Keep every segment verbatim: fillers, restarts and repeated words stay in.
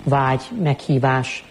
vágy, meghívás,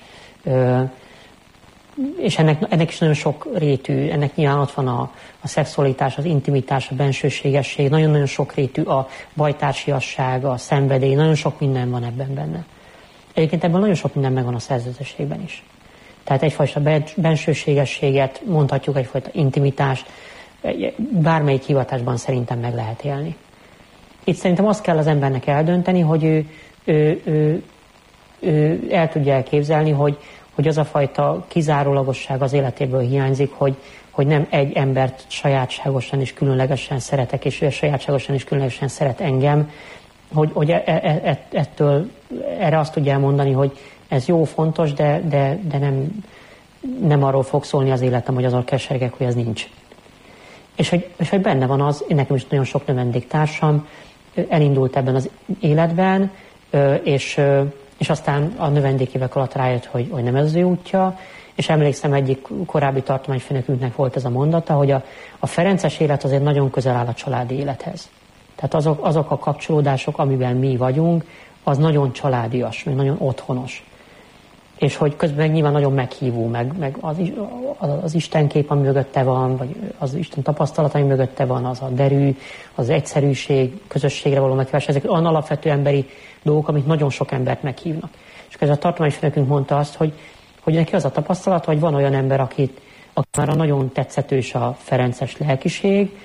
és ennek, ennek is nagyon sok rétű, ennek nyilván ott van a, a szexualitás, az intimitás, a bensőségesség, nagyon-nagyon sok rétű a bajtársiasság, a szenvedély, nagyon sok minden van ebben benne. Egyébként ebben nagyon sok minden megvan a szerzetességben is. Tehát egyfajta bensőségességet, mondhatjuk egyfajta intimitást, bármelyik hivatásban szerintem meg lehet élni. Itt szerintem azt kell az embernek eldönteni, hogy ő, ő, ő, ő el tudja elképzelni, hogy, hogy az a fajta kizárólagosság az életéből hiányzik, hogy, hogy nem egy embert sajátságosan és különlegesen szeretek, és ő sajátságosan és különlegesen szeret engem, hogy, hogy e, e, ettől erre azt tudja elmondani, hogy ez jó, fontos, de, de, de nem, nem arról fog szólni az életem, hogy azon kesergek, hogy ez nincs. És hogy, és hogy benne van az, én nekem is nagyon sok növendéktársam elindult ebben az életben, és, és aztán a növendékévek alatt rájött, hogy, hogy nem ez az ő útja, és emlékszem, egyik korábbi tartományfőnökünknek volt ez a mondata, hogy a, a ferences élet azért nagyon közel áll a családi élethez. Tehát azok, azok a kapcsolódások, amiben mi vagyunk, az nagyon családias, meg nagyon otthonos. És hogy közben meg nyilván nagyon meghívó, meg, meg az, az, az Istenkép, ami mögötte van, vagy az Isten tapasztalat, ami mögötte van, az a derű, az egyszerűség, közösségre való meghívás, ezek olyan alapvető emberi dolgok, amit nagyon sok embert meghívnak. És közben a tartományfőnökünk mondta azt, hogy, hogy neki az a tapasztalat, hogy van olyan ember, akit, aki már nagyon tetszetős a ferences lelkiség,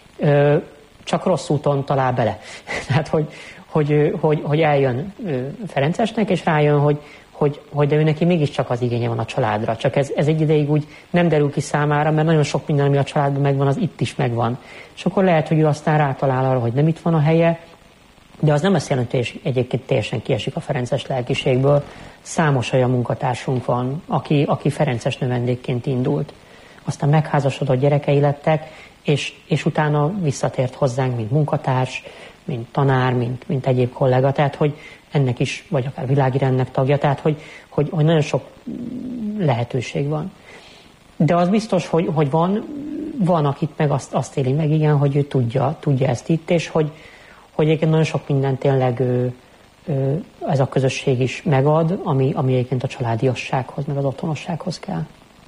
csak rossz úton talál bele. Tehát, hogy, hogy, hogy, hogy eljön ferencesnek, és rájön, hogy Hogy, hogy de ő neki mégiscsak az igénye van a családra. Csak ez, ez egy ideig úgy nem derül ki számára, mert nagyon sok minden, ami a családban megvan, az itt is megvan. És akkor lehet, hogy ő aztán rátalál arra, hogy nem itt van a helye, de az nem azt jelenti, hogy egyébként teljesen kiesik a ferences lelkiségből. Számos olyan munkatársunk van, aki, aki ferences növendékként indult. Aztán megházasodott, gyerekei lettek, és, és utána visszatért hozzánk, mint munkatárs, mint tanár, mint, mint egyéb kollega. Tehát, hogy ennek is, vagy akár világi rendnek tagja, tehát hogy, hogy, hogy nagyon sok lehetőség van. De az biztos, hogy, hogy van, van, akit meg azt, azt éli meg, igen, hogy ő tudja, tudja ezt itt, és hogy, hogy egyébként nagyon sok minden tényleg ő, ő, ez a közösség is megad, ami, ami egyébként a családiassághoz, meg az otthonossághoz kell.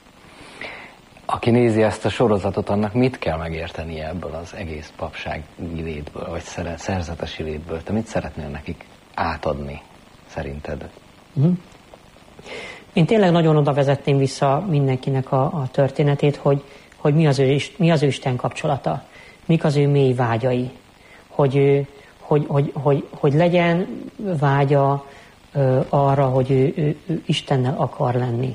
Aki nézi ezt a sorozatot, annak mit kell megértenie ebből az egész papsági létből, vagy szerzetesi létből? Te mit szeretnél nekik átadni, szerinted? Uh-huh. Én tényleg nagyon oda vezetném vissza mindenkinek a, a történetét, hogy, hogy mi, az ő, mi az ő Isten kapcsolata, mik az ő mély vágyai, hogy, hogy, hogy, hogy, hogy legyen vágya ö, arra, hogy ő, ő, ő Istennel akar lenni.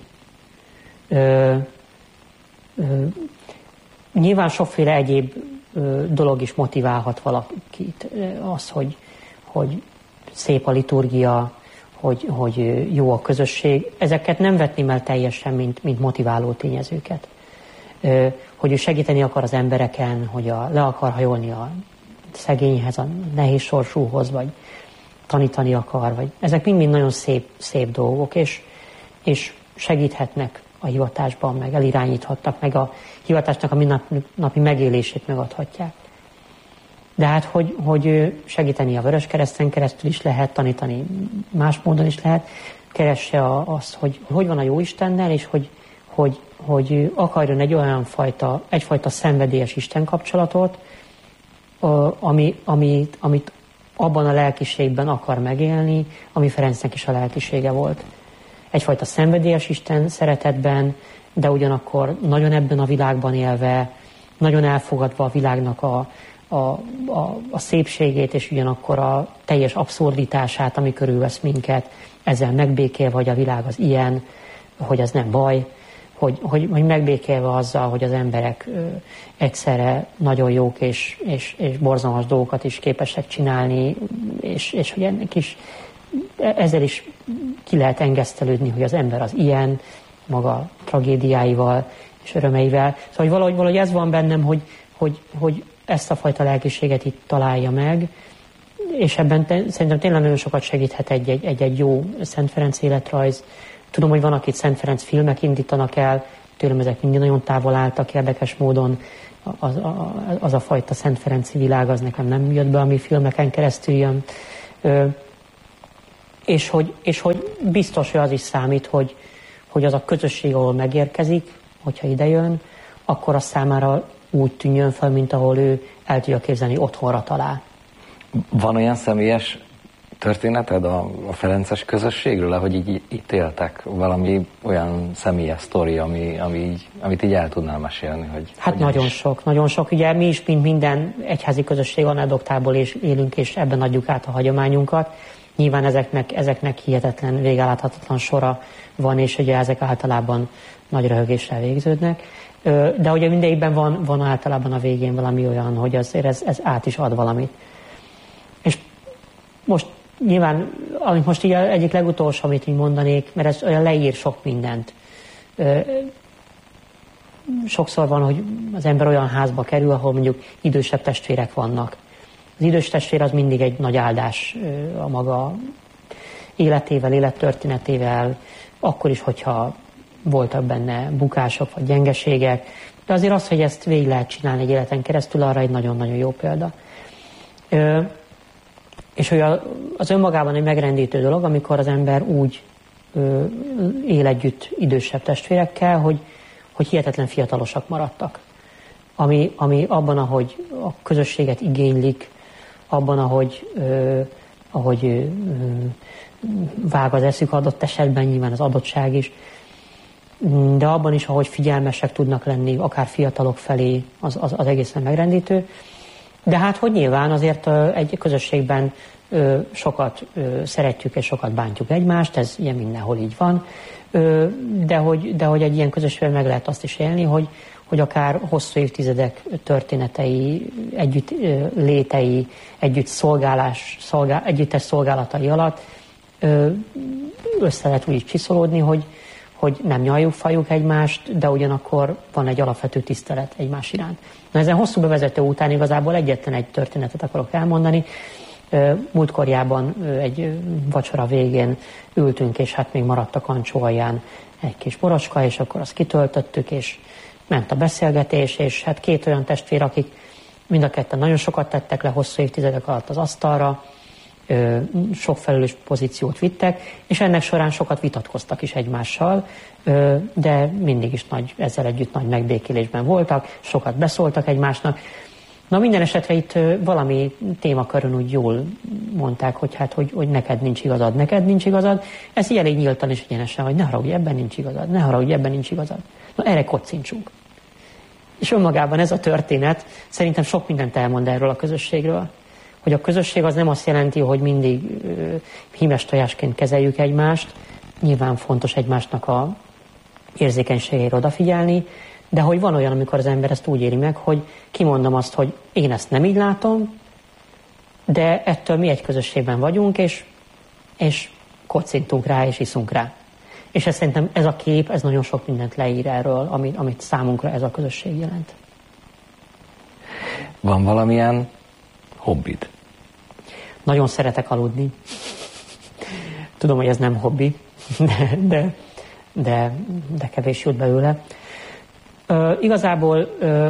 Ö, ö, nyilván sokféle egyéb ö, dolog is motiválhat valakit. Az, hogy, hogy szép a liturgia, hogy, hogy jó a közösség. Ezeket nem vetném el teljesen, mint, mint motiváló tényezőket. Hogy ő segíteni akar az embereken, hogy a, le akar hajolni a szegényhez, a nehéz sorsúhoz, vagy tanítani akar. Vagy, ezek mind-mind nagyon szép, szép dolgok, és, és segíthetnek a hivatásban, meg elirányíthatnak, meg a hivatásnak a mindennapi megélését megadhatják. De hát, hogy, hogy segíteni a Vöröskereszten keresztül is lehet, tanítani más módon is lehet, keresse azt, hogy hogy van a Jóistennel, és hogy, hogy, hogy akarjon egy olyan fajta, egyfajta szenvedélyes Isten kapcsolatot, ami, amit, amit abban a lelkiségben akar megélni, ami Ferencnek is a lelkisége volt. Egyfajta szenvedélyes Isten szeretetben, de ugyanakkor nagyon ebben a világban élve, nagyon elfogadva a világnak a A, a, a szépségét, és ugyanakkor a teljes abszurditását, ami körülvesz minket, ezzel megbékélve, hogy a világ az ilyen, hogy az nem baj, hogy, hogy, hogy megbékélve azzal, hogy az emberek ö, egyszerre nagyon jók és, és, és borzalmas dolgokat is képesek csinálni, és, és hogy ennek is, ezzel is ki lehet engesztelődni, hogy az ember az ilyen, maga tragédiáival és örömeivel. Szóval hogy valahogy, valahogy ez van bennem, hogy, hogy, hogy ezt a fajta lelkiséget itt találja meg, és ebben te, szerintem tényleg nagyon sokat segíthet egy-egy, egy-egy jó Szent Ferenc életrajz. Tudom, hogy van, akit Szent Ferenc filmek indítanak el, tőlem ezek mindig nagyon távol álltak érdekes módon. Az, az a fajta Szent Ferenci világ, az nekem nem jött be, ami filmeken keresztül jön. és hogy, és hogy biztos, hogy az is számít, hogy, hogy az a közösség, ahol megérkezik, hogyha ide jön, akkor az számára úgy tűnjön fel, mint ahol ő el tudja képzelni, otthonra talál. Van olyan személyes történeted a, a ferences közösségről, hogy így itt éltek? Valami olyan személyes sztori, ami, ami így, amit így el tudnál mesélni? Hogy hát nagyon is. sok, nagyon sok. Ugye mi is, mint minden egyházi közösség anekdottából és élünk, és ebben adjuk át a hagyományunkat. Nyilván ezeknek, ezeknek hihetetlen, végálláthatatlan sora van, és ugye ezek általában nagy röhögéssel végződnek. De ugye mindegyikben van, van általában a végén valami olyan, hogy azért ez, ez át is ad valamit. És most nyilván, amit most így egyik legutolsó, amit így mondanék, mert ez olyan leír sok mindent. Sokszor van, hogy az ember olyan házba kerül, ahol mondjuk idősebb testvérek vannak. Az idős testvér az mindig egy nagy áldás a maga életével, élettörténetével, akkor is, hogyha voltak benne bukások vagy gyengeségek, de azért az, hogy ezt végig lehet csinálni egy életen keresztül, arra egy nagyon-nagyon jó példa. Ö, és hogy az önmagában egy megrendítő dolog, amikor az ember úgy ö, él együtt idősebb testvérekkel, hogy, hogy hihetetlen fiatalosak maradtak. Ami, ami abban, ahogy a közösséget igénylik, abban, ahogy, ö, ahogy ö, vág az eszük adott esetben, nyilván az adottság is, de abban is, ahogy figyelmesek tudnak lenni, akár fiatalok felé, az, az, az egészen megrendítő. De hát, hogy nyilván azért egy közösségben sokat szeretjük és sokat bántjuk egymást, ez ilyen mindenhol így van, de hogy, de hogy egy ilyen közösségben meg lehet azt is élni, hogy, hogy akár hosszú évtizedek történetei, együtt létei, együtt szolgálás, szolgál, együttes szolgálatai alatt össze lehet úgy is csiszolódni, hogy hogy nem nyaljuk, fajuk egymást, de ugyanakkor van egy alapvető tisztelet egymás iránt. Na, ezen hosszú bevezető után igazából egyetlen egy történetet akarok elmondani. Múltkorjában egy vacsora végén ültünk, és hát még maradt a kancsó alján egy kis borocska, és akkor azt kitöltöttük, és ment a beszélgetés, és hát két olyan testvér, akik mind a ketten nagyon sokat tettek le hosszú évtizedek alatt az asztalra, sok felelős pozíciót vittek, és ennek során sokat vitatkoztak is egymással, de mindig is nagy, ezzel együtt nagy megbékélésben voltak, sokat beszóltak egymásnak. Na, minden esetre itt valami témakörön úgy jól mondták, hogy hát, hogy, hogy neked nincs igazad, neked nincs igazad. Ez így elég nyíltan és egyenesen, hogy ne haragudj, ebben nincs igazad, ne haragudj, ebben nincs igazad. Na, erre kocincsunk. És önmagában ez a történet szerintem sok mindent elmond erről a közösségről. Hogy a közösség az nem azt jelenti, hogy mindig uh, hímes tojásként kezeljük egymást, nyilván fontos egymásnak a érzékenységére odafigyelni, de hogy van olyan, amikor az ember ezt úgy éri meg, hogy kimondom azt, hogy én ezt nem így látom, de ettől mi egy közösségben vagyunk, és, és kocintunk rá, és iszunk rá. És ez szerintem ez a kép, ez nagyon sok mindent leír erről, amit, amit számunkra ez a közösség jelent. Van valamilyen hobbid? Nagyon szeretek aludni. Tudom, hogy ez nem hobbi, de, de, de, de kevés jut belőle. Ö, igazából ö,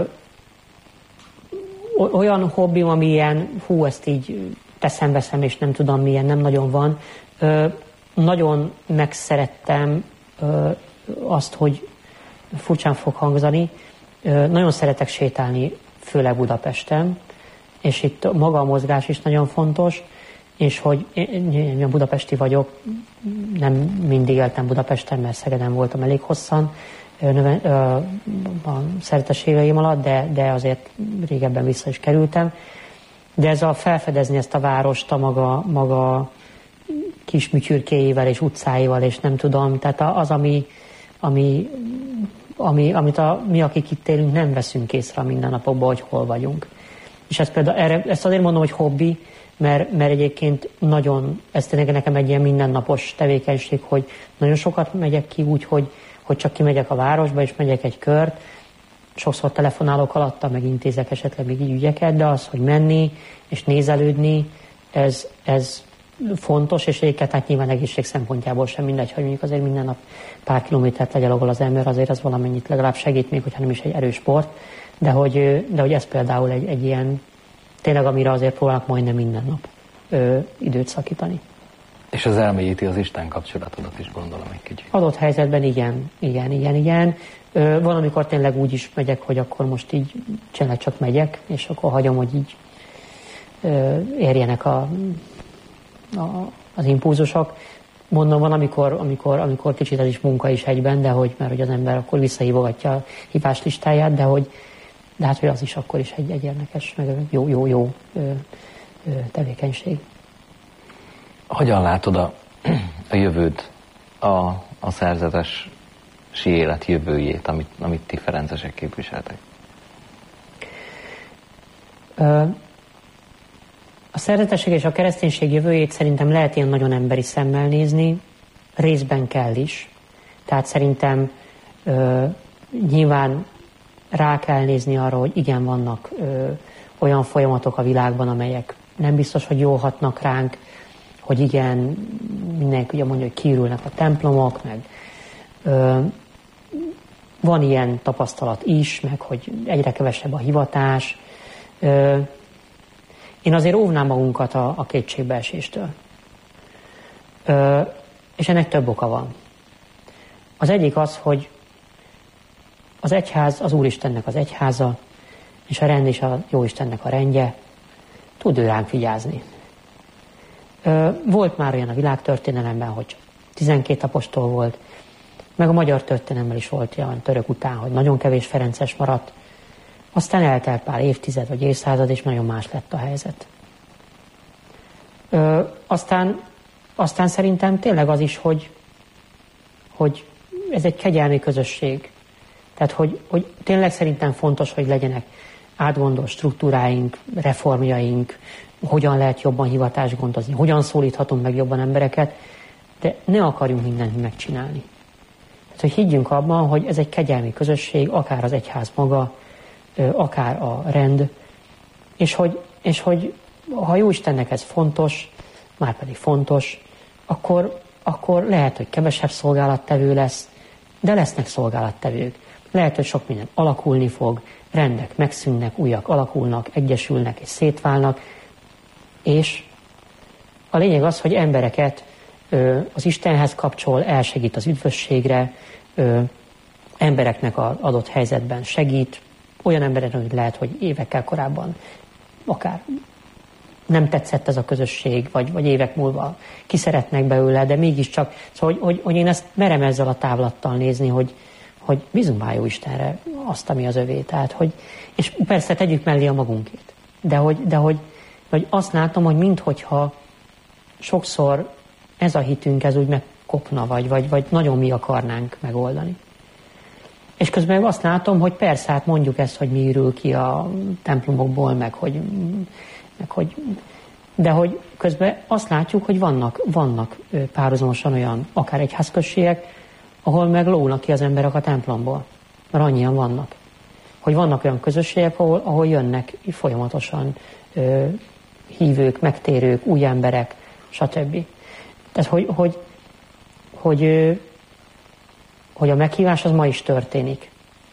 olyan hobbim, ami ilyen, hú, ezt így teszem-veszem, és nem tudom milyen, nem nagyon van. Ö, nagyon megszerettem ö, azt, hogy furcsán fog hangzani, ö, nagyon szeretek sétálni, főleg Budapesten, és itt maga a mozgás is nagyon fontos, és hogy én a budapesti vagyok, nem mindig éltem Budapesten, mert Szegeden voltam elég hosszan a szerzetes éveim alatt, de, de azért régebben vissza is kerültem. De ez a felfedezni ezt a várost a maga, maga kis műtyürkéivel és utcáival, és nem tudom, tehát az, ami, ami, ami, amit a, mi, akik itt élünk, nem veszünk észre a mindennapokban, hogy hol vagyunk. És ezt, például, erre, ezt azért mondom, hogy hobbi, mert, mert egyébként nagyon, ez tényleg nekem egy ilyen mindennapos tevékenység, hogy nagyon sokat megyek ki úgy, hogy, hogy csak kimegyek a városba, és megyek egy kört, sokszor telefonálok alatta, meg intézek esetleg még így ügyeket, de az, hogy menni és nézelődni, ez, ez fontos, és egyébként hát nyilván egészség szempontjából sem mindegy, hogy mondjuk azért minden nap pár kilométert legyalogol az ember, azért az valamennyit legalább segít, még hogyha nem is egy erős sport, de hogy, de hogy ez például egy, egy ilyen, tényleg amire azért próbálok majdnem minden nap ö, időt szakítani. És az elmélyíti az Isten kapcsolatodat is, gondolom, egy kicsit. Adott helyzetben igen, igen, igen, igen. Ö, van, amikor tényleg úgy is megyek, hogy akkor most így tényleg csak megyek, és akkor hagyom, hogy így ö, érjenek a, a, az impulzusok. Mondom, van, amikor, amikor, amikor kicsit ez is munka is egyben, de hogy, mert hogy az ember akkor visszahívogatja a hívás listáját, de hogy de hát, hogy az is akkor is egy, egy érdekes, meg jó, jó, jó ö, ö, tevékenység. Hogyan látod a, a jövőd, a, a szerzetesi élet jövőjét, amit, amit ti ferencesek képviseltek? Ö, a szerzetesség és a kereszténység jövőjét szerintem lehet ilyen nagyon emberi szemmel nézni, részben kell is. Tehát szerintem ö, nyilván rá kell nézni arra, hogy igen, vannak ö, olyan folyamatok a világban, amelyek nem biztos, hogy jól hatnak ránk, hogy igen, mindenki ugye mondja, hogy kiürülnek a templomok, meg ö, van ilyen tapasztalat is, meg hogy egyre kevesebb a hivatás. Ö, én azért óvnám magunkat a, a kétségbeeséstől. Ö, és ennek több oka van. Az egyik az, hogy az egyház az Úristennek az egyháza, és a rend is a Jóistennek a rendje, tud ő ránk vigyázni. Volt már olyan a világtörténelemben, hogy csak tizenkét apostol volt, meg a magyar történelemben is volt olyan török után, hogy nagyon kevés ferences maradt, aztán eltelt pár évtized vagy évszázad, és nagyon más lett a helyzet. Ö, aztán, aztán szerintem tényleg az is, hogy, hogy ez egy kegyelmi közösség. Tehát, hogy, hogy tényleg szerintem fontos, hogy legyenek átgondolt struktúráink, reformjaink, hogyan lehet jobban hivatást gondozni, hogyan szólíthatunk meg jobban embereket, de ne akarjunk mindent megcsinálni. Tehát, hogy higgyünk abban, hogy ez egy kegyelmi közösség, akár az egyház maga, akár a rend, és hogy, és hogy ha Jóistennek ez fontos, már pedig fontos, akkor, akkor lehet, hogy kevesebb szolgálattevő lesz, de lesznek szolgálattevők. Lehet, hogy sok minden alakulni fog, rendek megszűnnek, újak alakulnak, egyesülnek és szétválnak, és a lényeg az, hogy embereket ö, az Istenhez kapcsol, elsegít az üdvösségre, ö, embereknek az adott helyzetben segít, olyan embereknek, hogy lehet, hogy évekkel korábban akár nem tetszett ez a közösség, vagy, vagy évek múlva ki szeretnek belőle, de mégiscsak, szóval, hogy, hogy, hogy én ezt merem ezzel a távlattal nézni, hogy, hogy bízunk már jó Istenre azt, ami az övé. Tehát, hogy, és persze tegyük mellé a magunkét. De hogy, de hogy, hogy azt látom, hogy minthogyha sokszor ez a hitünk, ez úgy megkopna, vagy, vagy, vagy nagyon mi akarnánk megoldani. És közben azt látom, hogy persze, hát mondjuk ezt, hogy mi ürül ki a templomokból, meg hogy, meg hogy de hogy közben azt látjuk, hogy vannak, vannak párhuzamosan olyan akár egyházközségek, ahol meg lónak ki az emberek a templomból. Mert annyian vannak. Hogy vannak olyan közösségek, ahol, ahol jönnek folyamatosan ö, hívők, megtérők, új emberek, stb. Tehát, hogy, hogy, hogy, ö, hogy a meghívás az ma is történik.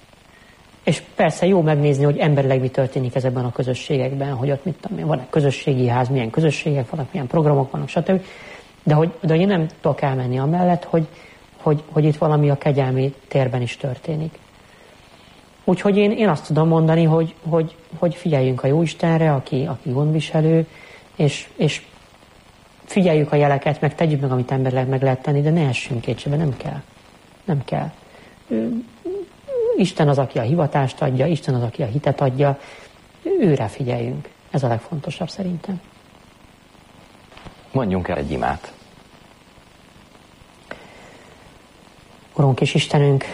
És persze jó megnézni, hogy emberileg mi történik ezekben a közösségekben, hogy ott mit tudom én, van-e közösségi ház, milyen közösségek vannak, milyen programok vannak, stb. De hogy, de hogy én nem tudok elmenni amellett, hogy, hogy, hogy itt valami a kegyelmi térben is történik. Úgyhogy én, én azt tudom mondani, hogy, hogy, hogy figyeljünk a Jóistenre, aki, aki gondviselő, és, és figyeljük a jeleket, meg tegyük meg, amit emberileg meg lehet tenni, de ne essünk kétségbe, nem kell. Nem kell. Isten az, aki a hivatást adja, Isten az, aki a hitet adja, őre figyeljünk. Ez a legfontosabb szerintem. Mondjunk el egy imát. Urunk és Istenünk,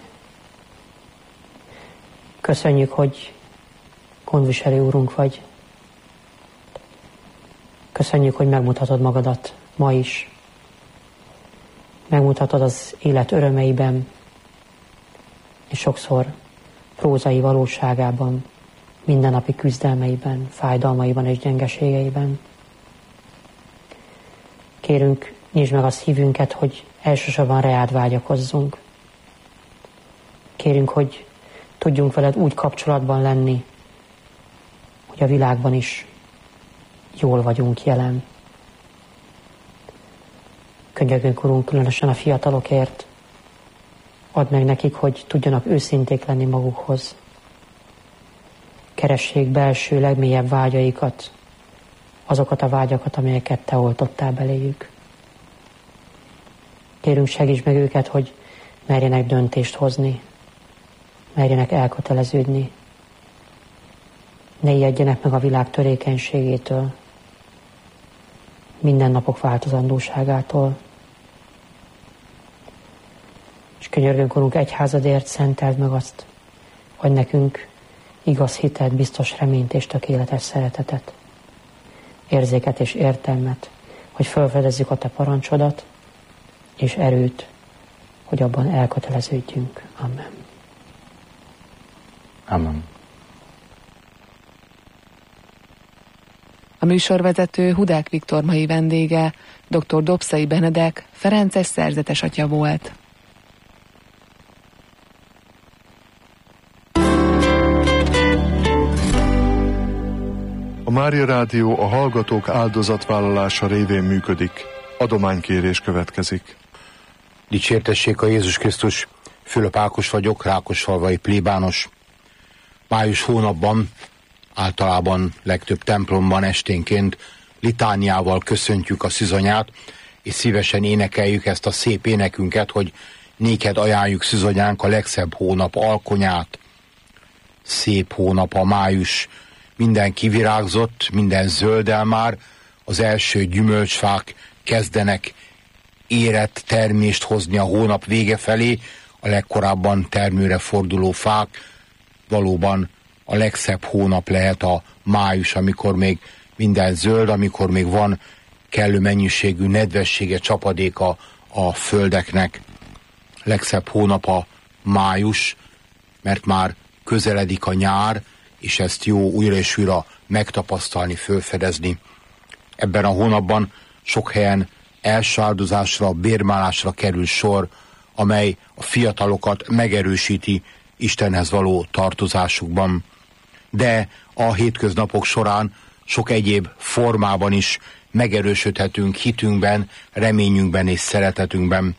köszönjük, hogy gondviselő Úrunk vagy. Köszönjük, hogy megmutatod magadat ma is. Megmutatod az élet örömeiben, és sokszor prózai valóságában, mindennapi küzdelmeiben, fájdalmaiban és gyengeségeiben. Kérünk, nyisd meg a szívünket, hogy elsősorban reád vágyakozzunk. Kérünk, hogy tudjunk veled úgy kapcsolatban lenni, hogy a világban is jól vagyunk jelen. Könyörgünk, Urunk, különösen a fiatalokért. Add meg nekik, hogy tudjanak őszinték lenni magukhoz. Keressék belső legmélyebb vágyaikat, azokat a vágyakat, amelyeket Te oltottál beléjük. Kérünk, segíts meg őket, hogy merjenek döntést hozni, merjenek elköteleződni. Ne ijedjenek meg a világ törékenységétől, mindennapok változandóságától. És könyörgünk, Urunk, egyházadért szenteld meg azt, hogy nekünk igaz hitet, biztos reményt és tökéletes szeretetet, érzéket és értelmet, hogy felfedezzük a Te parancsodat, és erőt, hogy abban elköteleződjünk. Amen. Amen. A műsorvezető Hudák Viktor mai vendége, dr. Dobszai Benedek, ferences szerzetes atya volt. A Mária Rádió a hallgatók áldozatvállalása révén működik. Adománykérés következik. Dicsértessék a Jézus Krisztus! Fülöp Ákos vagyok, rákosfalvai plébános. Május hónapban, általában legtöbb templomban esténként litániával köszöntjük a szűzanyát, és szívesen énekeljük ezt a szép énekünket, hogy néked ajánljuk szűzanyánk a legszebb hónap alkonyát. Szép hónap a május, minden kivirágzott, minden zöldel már, az első gyümölcsfák kezdenek érett termést hozni a hónap vége felé, a legkorábban termőre forduló fák. Valóban a legszebb hónap lehet a május, amikor még minden zöld, amikor még van kellő mennyiségű nedvessége, csapadéka a földeknek. Legszebb hónap a május, mert már közeledik a nyár, és ezt jó újra és újra megtapasztalni, fölfedezni. Ebben a hónapban sok helyen első áldozásra, bérmálásra kerül sor, amely a fiatalokat megerősíti Istenhez való tartozásukban. De a hétköznapok során sok egyéb formában is megerősödhetünk hitünkben, reményünkben és szeretetünkben.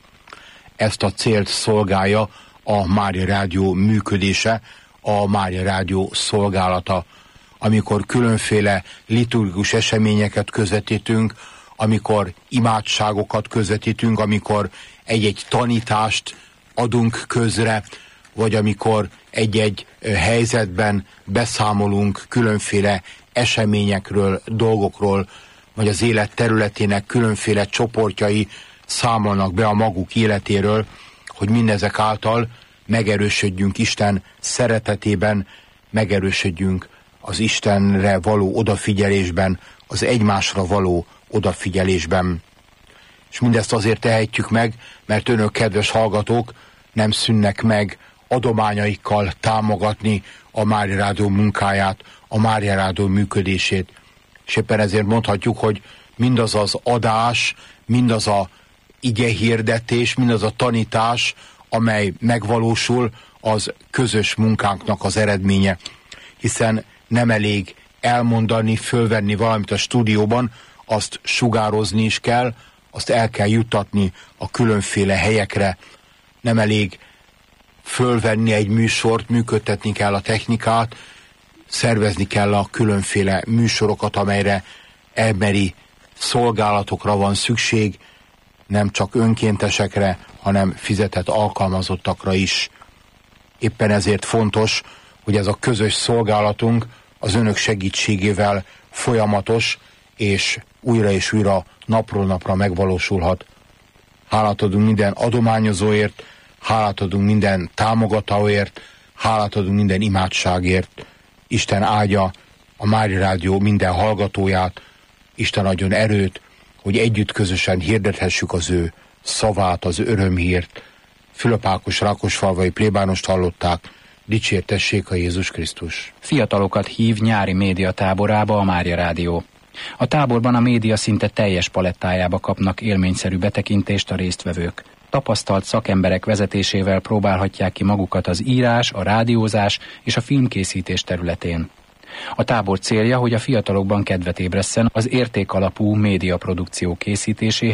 Ezt a célt szolgálja a Mária Rádió működése, a Mária Rádió szolgálata, amikor különféle liturgikus eseményeket közvetítünk, amikor imádságokat közvetítünk, amikor egy-egy tanítást adunk közre, vagy amikor egy-egy helyzetben beszámolunk különféle eseményekről, dolgokról, vagy az élet területének különféle csoportjai számolnak be a maguk életéről, hogy mindezek által megerősödjünk Isten szeretetében, megerősödjünk az Istenre való odafigyelésben, az egymásra való odafigyelésben. És mindezt azért tehetjük meg, mert önök, kedves hallgatók, nem szűnnek meg adományaikkal támogatni a Mária Rádió munkáját, a Mária Rádió működését. És éppen ezért mondhatjuk, hogy mindaz az adás, mindaz a igehirdetés, mindaz a tanítás, amely megvalósul, az közös munkánknak az eredménye. Hiszen nem elég elmondani, fölvenni valamit a stúdióban, azt sugározni is kell, azt el kell juttatni a különféle helyekre. Nem elég fölvenni egy műsort, működtetni kell a technikát, szervezni kell a különféle műsorokat, amelyre emberi szolgálatokra van szükség, nem csak önkéntesekre, hanem fizetett alkalmazottakra is. Éppen ezért fontos, hogy ez a közös szolgálatunk az önök segítségével folyamatos, és újra és újra napról napra megvalósulhat. Hálát adunk minden adományozóért, hálát adunk minden támogatóért, hálát adunk minden imádságért. Isten áldja a Mária Rádió minden hallgatóját, Isten adjon erőt, hogy együtt közösen hirdethessük az ő szavát, az örömhírt. Fülöp Ákos rákosfalvai plébánost hallották, dicsértessék a Jézus Krisztus. Fiatalokat hív nyári médiatáborába a Mária Rádió. A táborban a média szinte teljes palettájába kapnak élményszerű betekintést a résztvevők. Tapasztalt szakemberek vezetésével próbálhatják ki magukat az írás, a rádiózás és a filmkészítés területén. A tábor célja, hogy a fiatalokban kedvet ébresszen az értékalapú médiaprodukció készítéséhez,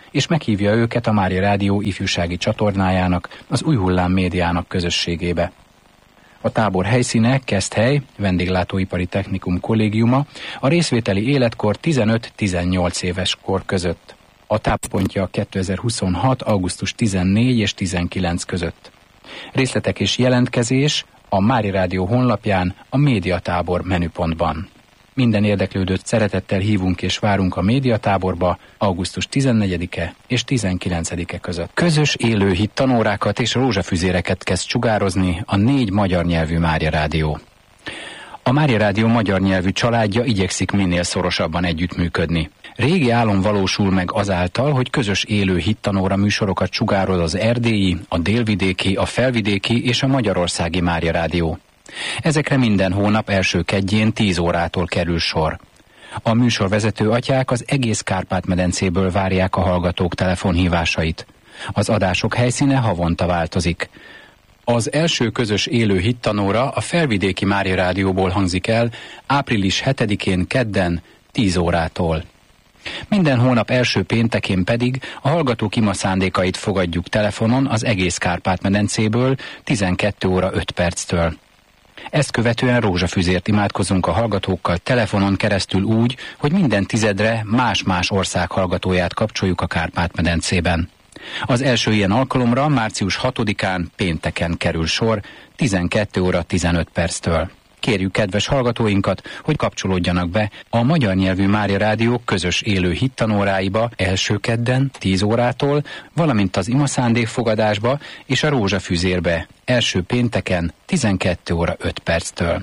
és meghívja őket a Mária Rádió ifjúsági csatornájának, az Új Hullám médiának közösségébe. A tábor helyszíne Keszthely, Vendéglátóipari Technikum kollégiuma, a részvételi életkor tizenöt-tizennyolc éves kor között. A táppontja kétezer-huszonhat. augusztus tizennégy és tizenkilenc között. Részletek és jelentkezés a Mária Rádió honlapján, a médiatábor menüpontban. Minden érdeklődőt szeretettel hívunk és várunk a médiatáborba augusztus tizennegyedike és tizenkilencedike között. Közös élő hit tanórákat és rózsafüzéreket kezd sugározni a négy magyar nyelvű Mária Rádió. A Mária Rádió magyar nyelvű családja igyekszik minél szorosabban együttműködni. Régi álom valósul meg azáltal, hogy közös élő hittanóra műsorokat sugároz az erdélyi, a délvidéki, a felvidéki és a magyarországi Mária Rádió. Ezekre minden hónap első kedjén tíz órától kerül sor. A műsorvezető atyák az egész Kárpát-medencéből várják a hallgatók telefonhívásait. Az adások helyszíne havonta változik. Az első közös élő hittanóra a felvidéki Mária Rádióból hangzik el április hetedikén kedden tíz órától. Minden hónap első péntekén pedig a hallgatók ima szándékait fogadjuk telefonon az egész Kárpát-medencéből tizenkét óra öt perctől. Ezt követően rózsafüzért imádkozunk a hallgatókkal telefonon keresztül úgy, hogy minden tizedre más-más ország hallgatóját kapcsoljuk a Kárpát-medencében. Az első ilyen alkalomra március hatodikán pénteken kerül sor tizenkét óra tizenöt perctől. Kérjük kedves hallgatóinkat, hogy kapcsolódjanak be a magyar nyelvű Mária Rádió közös élő hittanóráiba első kedden tíz órától, valamint az imaszándékfogadásba és a rózsafüzérbe első pénteken tizenkét óra öt perctől.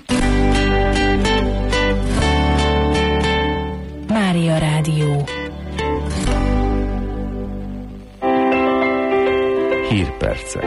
Mária Rádió. Hírpercek.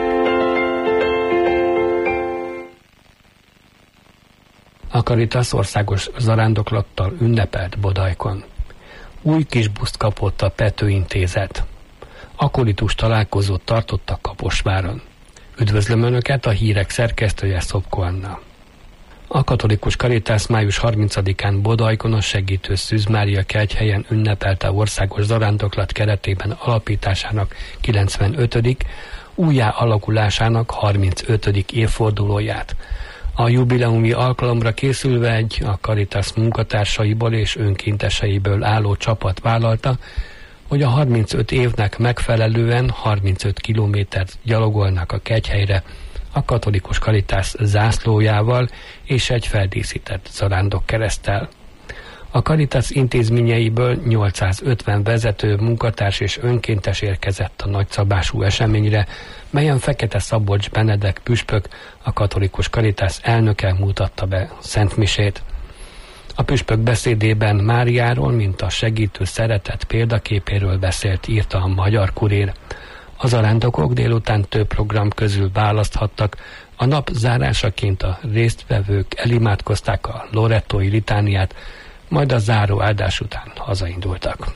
A Caritas országos zarándoklattal ünnepelt Bodajkon. Új kis buszt kapott a Pető Intézet. Akolitus találkozót tartottak Kaposváron. Üdvözlöm Önöket, a hírek szerkesztője Szopko Anna. A katolikus Caritas május harmincadikán Bodajkon a Segítő Szűz Mária Kegyhelyen ünnepelte országos zarándoklat keretében alapításának kilencvenötödik újjá alakulásának harmincötödik évfordulóját. A jubileumi alkalomra készülve egy a Caritas munkatársaiból és önkénteseiből álló csapat vállalta, hogy a harmincöt évnek megfelelően harmincöt kilométert gyalogolnak a Kegyhelyre a katolikus Caritas zászlójával és egy feldíszített zarándokkereszttel. A Caritas intézményeiből nyolcszázötven vezető, munkatárs és önkéntes érkezett a nagyszabású eseményre, melyen Fekete Szabolcs Benedek püspök, a katolikus Caritas elnöke mutatta be szentmisét. A püspök beszédében Máriáról, mint a segítő szeretet példaképéről beszélt, írta a Magyar Kurér. A zarándokok délután több program közül választhattak, a nap zárásaként a résztvevők elimádkozták a lorettói litániát, majd a záró áldás után hazaindultak.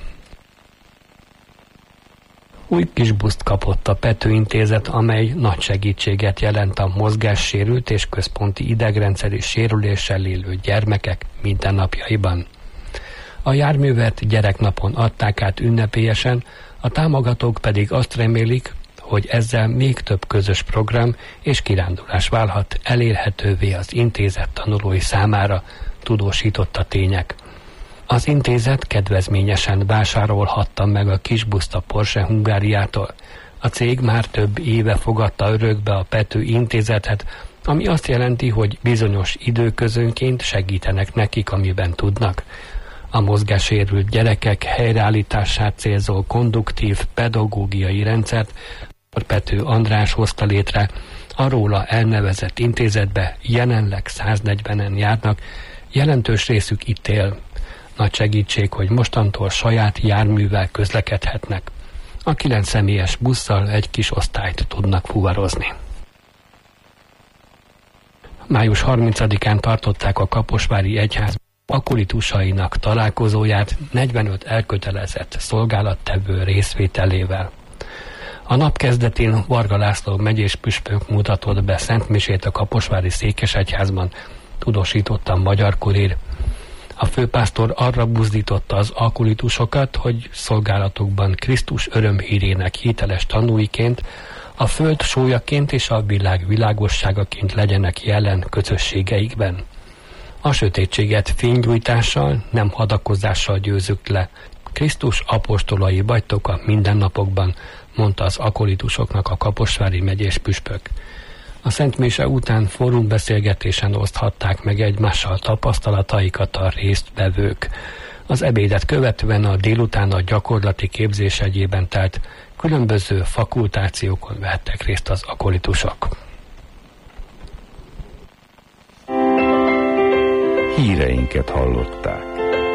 Új kis buszt kapott a Pető Intézet, amely nagy segítséget jelent a mozgássérült és központi idegrendszeri sérüléssel élő gyermekek mindennapjaiban. A járművet gyereknapon adták át ünnepélyesen, a támogatók pedig azt remélik, hogy ezzel még több közös program és kirándulás válhat elérhetővé az intézet tanulói számára, tudósította Tények. Az intézet kedvezményesen vásárolhatta meg a kisbuszt a Porsche Hungáriától. A cég már több éve fogadta örökbe a Pető Intézetet, ami azt jelenti, hogy bizonyos időközönként segítenek nekik, amiben tudnak. A mozgássérült gyerekek helyreállítását célzó konduktív pedagógiai rendszert Pető András hozta létre, a róla elnevezett intézetbe jelenleg száznegyvenen járnak, jelentős részük itt él. Nagy segítség, hogy mostantól saját járművel közlekedhetnek. A kilenc személyes busszal egy kis osztályt tudnak fuvarozni. május harmincadikán tartották a Kaposvári Egyház akolitusainak találkozóját negyvenöt elkötelezett szolgálattevő részvételével. A nap kezdetén Varga László megyés püspök mutatott be szentmisét a Kaposvári Székesegyházban, tudósította a Magyar Kurér. A főpásztor arra buzdította az alkolitusokat, hogy szolgálatokban Krisztus örömhírének hiteles tanúiként, a föld sójaként és a világ világosságaként legyenek jelen közösségeikben. A sötétséget fénygyújtással, nem hadakozással győzük le. Krisztus apostolai vagytok a mindennapokban, mondta az akolitusoknak a Kaposvári megyés püspök. A szentmise után fórumbeszélgetésen oszthatták meg egymással tapasztalataikat a résztvevők. Az ebédet követően a délután a gyakorlati képzés egyében telt különböző fakultációkon vettek részt az akolitusok. Híreinket hallották.